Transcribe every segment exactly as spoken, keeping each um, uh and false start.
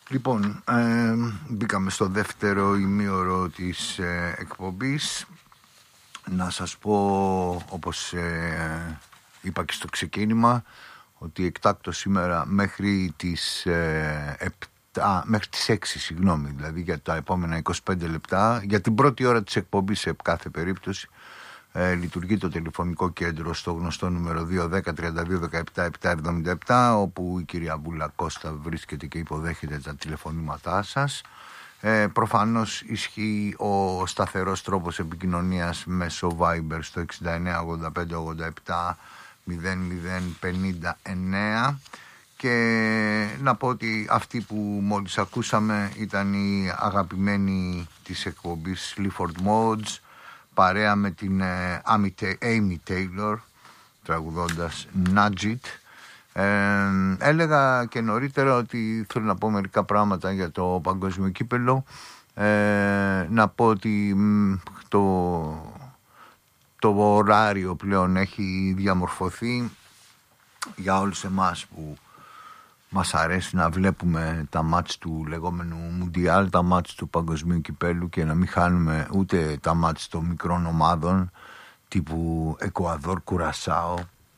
Λοιπόν, ε, μπήκαμε στο δεύτερο ημίωρο της ε, εκπομπής. Να σας πω, όπως ε, είπα και στο ξεκίνημα, ότι εκτάκτως σήμερα μέχρι τις, ε, επτά, μέχρι τις έξι, συγγνώμη, δηλαδή για τα επόμενα είκοσι πέντε λεπτά, για την πρώτη ώρα της εκπομπής σε κάθε περίπτωση, Ε, λειτουργεί το τηλεφωνικό κέντρο στο γνωστό νούμερο δύο δέκα τριάντα δύο δεκαεπτά επτακόσια εβδομήντα επτά, όπου η κυρία Βούλα Κώστα βρίσκεται και υποδέχεται τα τηλεφωνήματά σας. Ε, προφανώς ισχύει ο σταθερός τρόπος επικοινωνίας μέσω Viber στο εξήντα εννέα ογδόντα πέντε ογδόντα επτά μηδέν μηδέν πενήντα εννέα. Και να πω ότι αυτή που μόλις ακούσαμε ήταν η αγαπημένη της εκπομπής Sleaford Mods, παρέα με την ε, Amy Taylor, τραγουδώντας Nudge It. Ε, έλεγα και νωρίτερα ότι θέλω να πω μερικά πράγματα για το παγκόσμιο κύπελλο. Ε, να πω ότι μ, το, το ωράριο πλέον έχει διαμορφωθεί για όλους εμάς που μας αρέσει να βλέπουμε τα μάτς του λεγόμενου Μουντιάλ, τα μάτς του παγκοσμίου κυπέλου, και να μην χάνουμε ούτε τα μάτς των μικρών ομάδων τύπου Εκουαδόρ, Κουρασάο.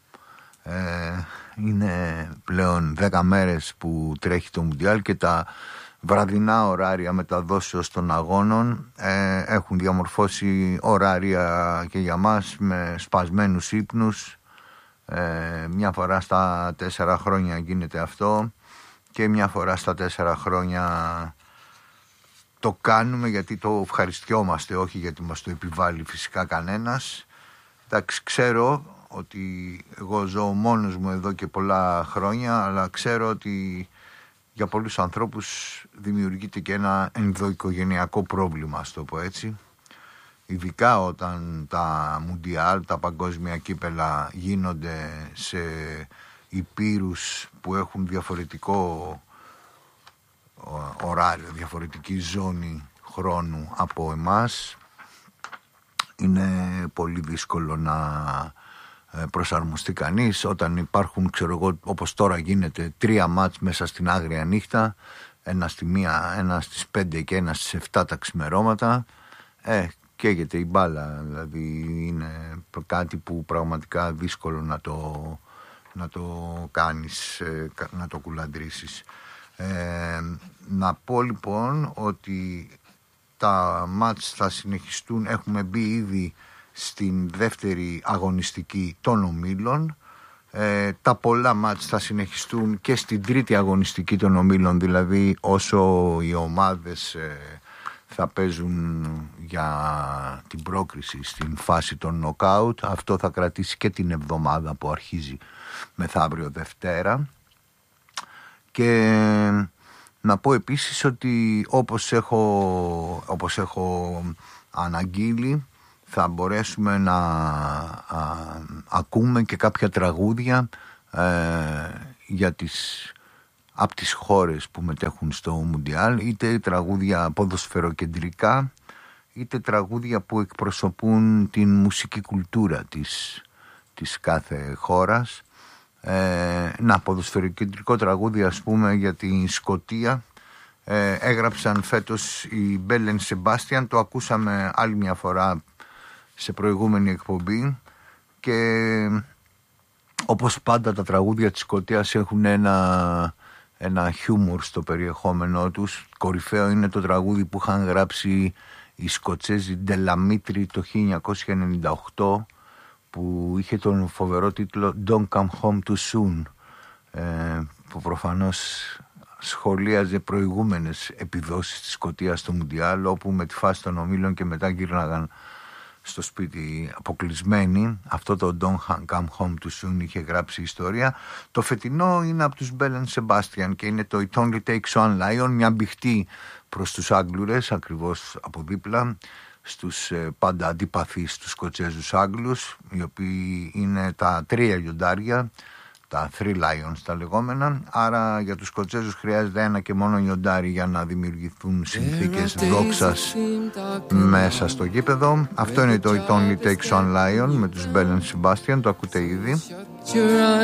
Ε, είναι πλέον δέκα μέρες που τρέχει το Μουντιάλ και τα βραδινά ωράρια μεταδόσεως των αγώνων ε, έχουν διαμορφώσει ωράρια και για μας με σπασμένους ύπνους. Ε, μια φορά στα τέσσερα χρόνια γίνεται αυτό και μια φορά στα τέσσερα χρόνια το κάνουμε γιατί το ευχαριστιόμαστε, όχι γιατί μας το επιβάλλει φυσικά κανένας. Εντάξει, ξέρω ότι εγώ ζω μόνος μου εδώ και πολλά χρόνια, αλλά ξέρω ότι για πολλούς ανθρώπους δημιουργείται και ένα ενδοοικογενειακό πρόβλημα, ας το πω έτσι. Ειδικά όταν τα Μουντιάλ, τα παγκόσμια κύπελα γίνονται σε υπήρους που έχουν διαφορετικό ωράριο, διαφορετική ζώνη χρόνου από εμάς, είναι πολύ δύσκολο να προσαρμοστεί κανείς. Όταν υπάρχουν, ξέρω εγώ, όπως τώρα γίνεται, τρία μάτς μέσα στην άγρια νύχτα, ένα στη μία, ένα στις πέντε και ένα στις επτά τα ξημερώματα, ε, καίγεται η μπάλα, δηλαδή είναι κάτι που πραγματικά δύσκολο να το, να το κάνεις, να το κουλαντρίσεις. Ε, να πω λοιπόν ότι τα μάτς θα συνεχιστούν, έχουμε μπει ήδη στην δεύτερη αγωνιστική των ομίλων. Ε, τα πολλά μάτς θα συνεχιστούν και στην τρίτη αγωνιστική των ομίλων, δηλαδή όσο οι ομάδες ε, θα παίζουν για την πρόκριση στην φάση των knockout. Αυτό θα κρατήσει και την εβδομάδα που αρχίζει μεθαύριο Δευτέρα. Και να πω επίσης ότι όπως έχω, όπως έχω αναγγείλει, θα μπορέσουμε να α, ακούμε και κάποια τραγούδια ε, για τις, από τις χώρες που μετέχουν στο Μουντιάλ, είτε τραγούδια ποδοσφαιροκεντρικά, είτε τραγούδια που εκπροσωπούν την μουσική κουλτούρα της, της κάθε χώρας. Ε, ένα ποδοσφαιροκεντρικό τραγούδι, ας πούμε, για την Σκωτία ε, έγραψαν φέτος οι Bell and Sebastian. Το ακούσαμε άλλη μια φορά σε προηγούμενη εκπομπή και όπως πάντα τα τραγούδια της Σκωτίας έχουν ένα, ένα χιούμορ στο περιεχόμενό τους. Κορυφαίο είναι το τραγούδι που είχαν γράψει οι Σκοτσέζοι Ντελαμίτρι το χίλια εννιακόσια ενενήντα οκτώ, που είχε τον φοβερό τίτλο Don't Come Home Too Soon, ε, που προφανώς σχολίαζε προηγούμενες επιδόσεις της Σκωτίας στο Μουντιάλ, όπου με τη φάση των ομίλων και μετά γύρναγαν στο σπίτι αποκλεισμένοι. Αυτό το Don't Come Home Too Soon είχε γράψει ιστορία. Το φετινό είναι από τους Bell and Sebastian και είναι το It Only Takes One Lion, μια μπηχτή προς τους Άγγλουρες, ακριβώς από δίπλα, στους ε, πάντα αντιπαθείς τους Σκοτσέζους Άγγλους, οι οποίοι είναι τα τρία λιοντάρια, τα Three Lions τα λεγόμενα. Άρα για τους Σκοτσέζους χρειάζεται ένα και μόνο λιοντάρι για να δημιουργηθούν συνθήκες δόξας μέσα στο γήπεδο. Αυτό είναι το It Only Takes One Lion με τους Bell and Sebastian, το ακούτε ήδη.